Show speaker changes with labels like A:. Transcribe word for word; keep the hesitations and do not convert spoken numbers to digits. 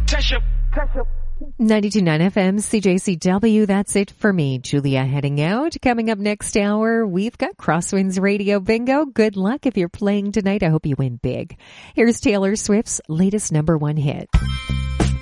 A: ninety-two point nine F M, C J C W. That's it for me, Julia, heading out. Coming up next hour, we've got Crosswinds Radio Bingo. Good luck if you're playing tonight. I hope you win big. Here's Taylor Swift's latest number one hit.